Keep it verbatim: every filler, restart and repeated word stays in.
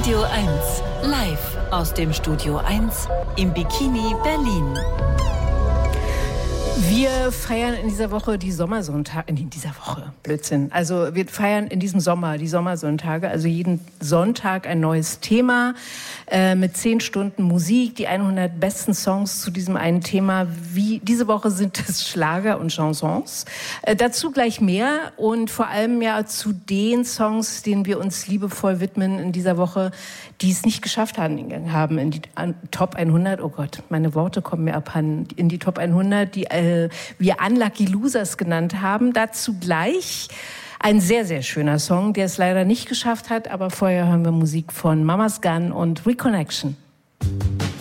Radio eins, live aus dem Studio eins im Bikini Berlin. Wir feiern in dieser Woche die Sommersonntage, in dieser Woche, Blödsinn. Also wir feiern in diesem Sommer die Sommersonntage, also jeden Sonntag ein neues Thema äh, mit zehn Stunden Musik, die hundert besten Songs zu diesem einen Thema. Wie diese Woche sind es Schlager und Chansons. Äh, dazu gleich mehr und vor allem ja zu den Songs, denen wir uns liebevoll widmen in dieser Woche, die es nicht geschafft haben in die Top hundert. Oh Gott, meine Worte kommen mir abhanden. In die Top hundert, die äh, wir Unlucky Losers genannt haben. Dazu gleich ein sehr, sehr schöner Song, der es leider nicht geschafft hat. Aber vorher hören wir Musik von Mama's Gun und Reconnection.